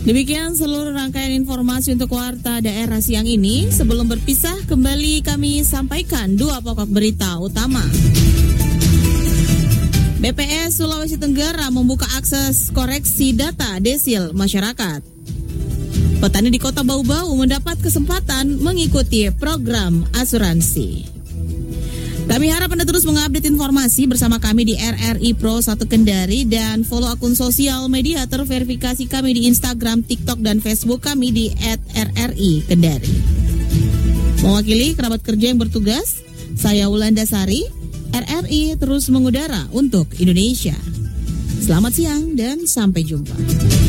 Demikian seluruh rangkaian informasi untuk Warta Daerah siang ini. Sebelum berpisah, kembali kami sampaikan dua pokok berita utama. BPS Sulawesi Tenggara membuka akses koreksi data desil masyarakat. Petani di Kota Bau-Bau mendapat kesempatan mengikuti program asuransi. Kami harap Anda terus mengupdate informasi bersama kami di RRI Pro 1 Kendari dan follow akun sosial media terverifikasi kami di Instagram, TikTok, dan Facebook kami di @RRI Kendari. Mewakili kerabat kerja yang bertugas, saya Wulandasari, RRI terus mengudara untuk Indonesia. Selamat siang dan sampai jumpa.